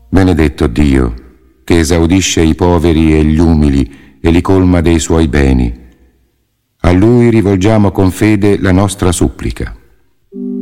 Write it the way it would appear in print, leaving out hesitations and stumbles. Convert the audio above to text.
Benedetto Dio, che esaudisce i poveri e gli umili e li colma dei suoi beni. A Lui rivolgiamo con fede la nostra supplica.